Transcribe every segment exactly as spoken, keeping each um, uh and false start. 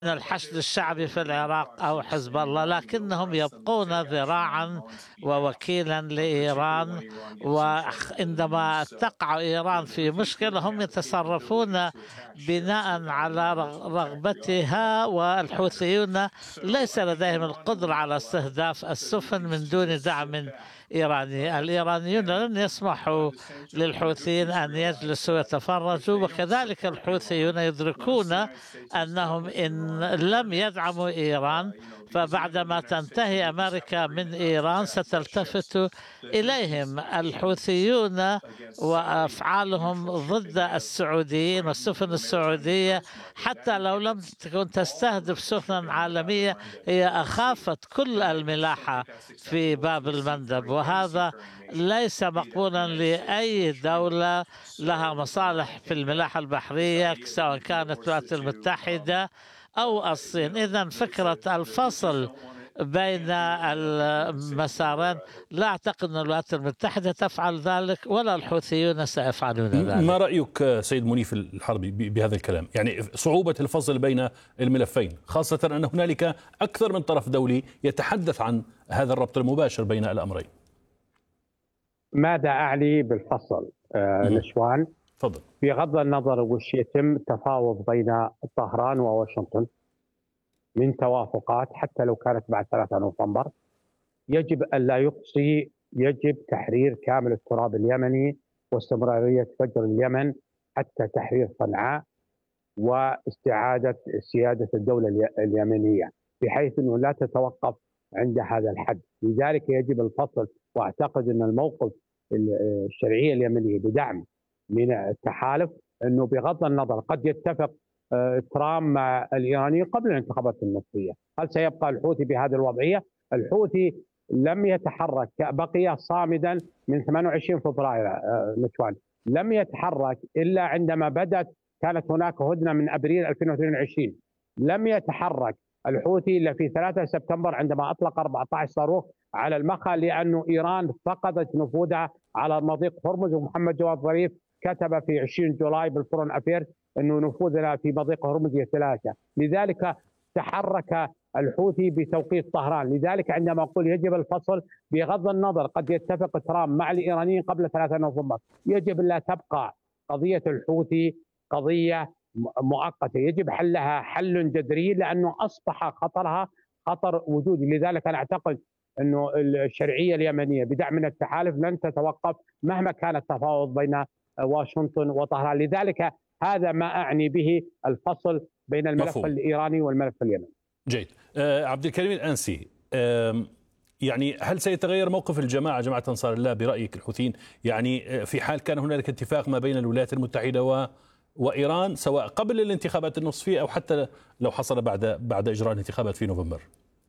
الحشد الشعبي في العراق أو حزب الله، لكنهم يبقون ذراعا ووكيلا لإيران. وعندما تقع إيران في مشكلة هم يتصرفون بناء على رغبتها، والحوثيون ليس لديهم القدرة على استهداف السفن من دون دعم إيراني. الإيرانيون لن يسمحوا للحوثيين أن يجلسوا ويتفرجوا، وكذلك الحوثيون يدركون أنهم إن لم يدعموا إيران فبعدما تنتهي أمريكا من إيران ستلتفت إليهم. الحوثيون وأفعالهم ضد السعوديين والسفن السعودية حتى لو لم تكن تستهدف سفنا عالمية هي أخافت كل الملاحة في باب المندب، وهذا ليس مقبولا لأي دولة لها مصالح في الملاحة البحرية سواء كانت الولايات المتحدة أو الصين. إذن فكرة الفصل بين المسارين لا أعتقد أن الولايات المتحدة تفعل ذلك ولا الحوثيون سيفعلون ذلك. ما رأيك سيد منيف الحربي بهذا الكلام؟ يعني صعوبة الفصل بين الملفين، خاصة أن هنالك أكثر من طرف دولي يتحدث عن هذا الربط المباشر بين الأمرين. ماذا أعني بالفصل آه نشوان؟ تفضل. بغض النظر وش يتم تفاوض بين طهران وواشنطن من توافقات حتى لو كانت بعد ثلاثة نوفمبر، يجب أن لا يقصي، يجب تحرير كامل التراب اليمني واستمرارية فجر اليمن حتى تحرير صنعاء واستعادة سيادة الدولة اليمنية، بحيث أنه لا تتوقف عند هذا الحد. لذلك يجب الفصل، وأعتقد أن الموقف الشرعية اليمنية بدعم من التحالف أنه بغض النظر قد يتفق ترامب مع الإيرانيين قبل الانتخابات النصفية. هل سيبقى الحوثي بهذه الوضعية؟ الحوثي لم يتحرك، بقي صامدا من ثمانية وعشرين فبراير نشوان، لم يتحرك إلا عندما بدأت كانت هناك هدنة من أبريل ألفين واثنين وعشرين. لم يتحرك الحوثي إلا في ثلاثة سبتمبر عندما أطلق أربعة عشر صاروخ على المخا، لأن إيران فقدت نفوذها على مضيق هرمز. ومحمد جواد ظريف كتب في عشرين جولاي بالفورن أفير أنه نفوذنا في مضيق هرمز يتلاشى. لذلك تحرك الحوثي بتوقيت طهران. لذلك عندما أقول يجب الفصل، بغض النظر قد يتفق ترامب مع الإيرانيين قبل ثلاثة نوفمبر، يجب أن لا تبقى قضية الحوثي قضية مؤقتة، يجب حلها حل جذري، لأنه أصبح خطرها خطر وجودي. لذلك أنا أعتقد أنه الشرعية اليمنية بدعم من التحالف لن تتوقف مهما كان التفاوض بين واشنطن وطهران. لذلك هذا ما أعني به الفصل بين الملف مفهوم. الإيراني والملف اليمني. جيد. آه عبد الكريم الأنسي، آه يعني هل سيتغير موقف الجماعة جماعة أنصار الله برأيك الحوثيين، يعني في حال كان هنالك اتفاق ما بين الولايات المتحدة و وإيران سواء قبل الانتخابات النصفية أو حتى لو حصل بعد بعد إجراء الانتخابات في نوفمبر؟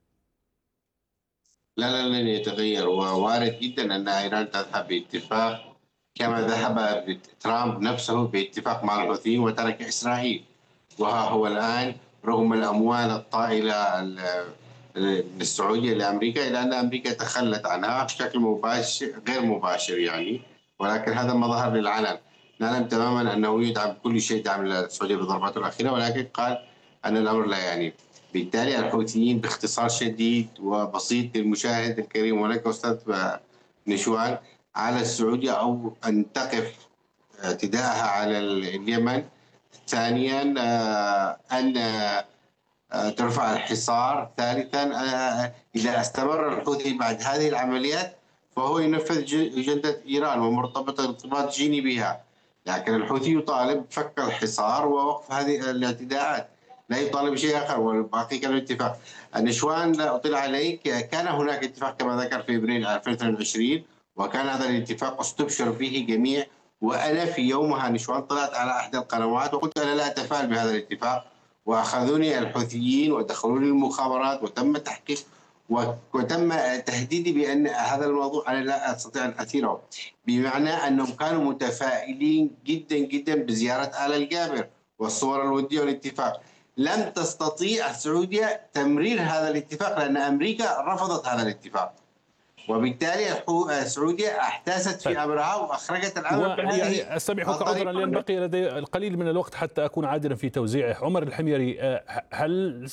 لا لا لن يتغير، ووارد جدا أن إيران تذهب باتفاق كما ذهب ترامب نفسه باتفاق مع الحوثيين وترك إسرائيل. وها هو الآن رغم الأموال الطائلة من السعودية لأمريكا، إلى أن أمريكا تخلت عنها بشكل مباشر غير مباشر يعني، ولكن هذا ما ظهر للعلن. نعلم تماما أنه يدعم كل شيء دعم السعودية بالضربات الأخيرة، ولكن قال أن الأمر لا يعني. بالتالي الحوثيين باختصار شديد وبسيط للمشاهد الكريم ولك أستاذ نشوان، على السعودية أو أن تقف اعتداءها على اليمن. ثانيا أن ترفع الحصار. ثالثا إذا استمر الحوثي بعد هذه العمليات فهو ينفذ أجندة إيران ومرتبط ارتباط جيني بها. لكن الحوثي يطالب بفك الحصار ووقف هذه الاعتداءات، لا يطالب بشيء آخر، والباقي كان الاتفاق. نشوان أطلع عليك، كان هناك اتفاق كما ذكر في ابريل ألفين واثنين وعشرين، وكان هذا الاتفاق استبشر فيه جميع. وأنا في يومها نشوان طلعت على أحد القنوات وقلت أنا لا أتفائل بهذا الاتفاق، وأخذوني الحوثيين ودخلوني المخابرات وتم تحقيق وتم تهديدي بأن هذا الموضوع أنا لا أستطيع أن أثيره، بمعنى أنهم كانوا متفائلين جدا جدا بزيارة آل الجابر والصور الودية والاتفاق. لم تستطيع السعودية تمرير هذا الاتفاق لأن أمريكا رفضت هذا الاتفاق. وبالتالي السعودية احتاست في أمرها وأخرجت الأمر البحري. يعني أستمعك عذرا لأن بقي لدي القليل من الوقت حتى أكون عادلا في توزيعه. عمر الحميري، هل